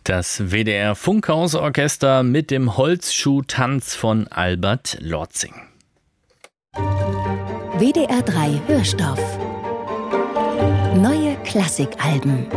Das WDR-Funkhausorchester mit dem Holzschuhtanz von Albert Lorzing. WDR 3 Hörstoff. Neue Klassikalben.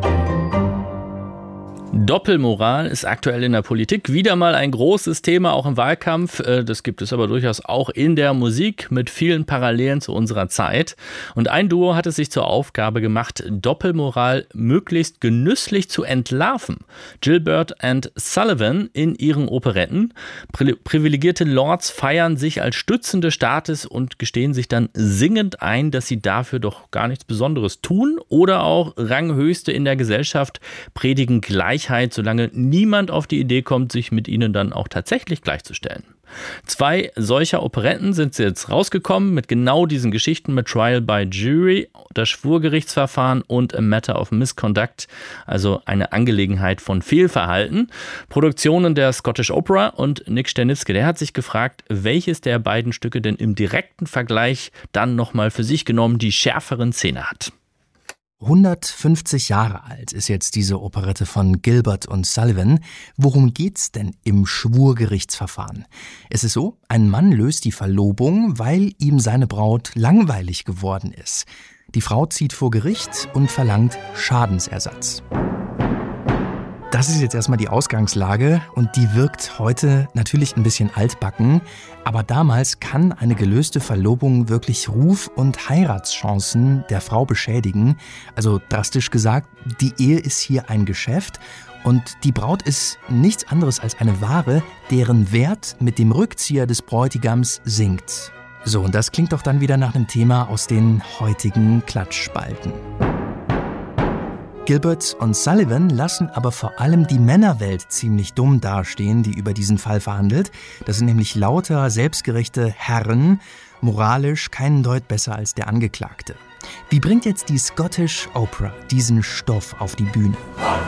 Doppelmoral ist aktuell in der Politik wieder mal ein großes Thema, auch im Wahlkampf. Das gibt es aber durchaus auch in der Musik mit vielen Parallelen zu unserer Zeit. Und ein Duo hat es sich zur Aufgabe gemacht, Doppelmoral möglichst genüsslich zu entlarven. Gilbert and Sullivan in ihren Operetten. Privilegierte Lords feiern sich als Stützen des Staates und gestehen sich dann singend ein, dass sie dafür doch gar nichts Besonderes tun. Oder auch Ranghöchste in der Gesellschaft predigen Gleichheit, solange niemand auf die Idee kommt, sich mit ihnen dann auch tatsächlich gleichzustellen. 2 solcher Operetten sind jetzt rausgekommen mit genau diesen Geschichten, mit Trial by Jury, das Schwurgerichtsverfahren und A Matter of Misconduct, also eine Angelegenheit von Fehlverhalten. Produktionen der Scottish Opera, und Nick Sternitzky, der hat sich gefragt, welches der beiden Stücke denn im direkten Vergleich dann nochmal für sich genommen die schärferen Szene hat. 150 Jahre alt ist jetzt diese Operette von Gilbert und Sullivan. Worum geht's denn im Schwurgerichtsverfahren? Es ist so, ein Mann löst die Verlobung, weil ihm seine Braut langweilig geworden ist. Die Frau zieht vor Gericht und verlangt Schadensersatz. Das ist jetzt erstmal die Ausgangslage und die wirkt heute natürlich ein bisschen altbacken, aber damals kann eine gelöste Verlobung wirklich Ruf und Heiratschancen der Frau beschädigen. Also drastisch gesagt, die Ehe ist hier ein Geschäft und die Braut ist nichts anderes als eine Ware, deren Wert mit dem Rückzieher des Bräutigams sinkt. So, und das klingt doch dann wieder nach einem Thema aus den heutigen Klatschspalten. Gilbert und Sullivan lassen aber vor allem die Männerwelt ziemlich dumm dastehen, die über diesen Fall verhandelt. Das sind nämlich lauter, selbstgerechte Herren, moralisch keinen Deut besser als der Angeklagte. Wie bringt jetzt die Scottish Opera diesen Stoff auf die Bühne?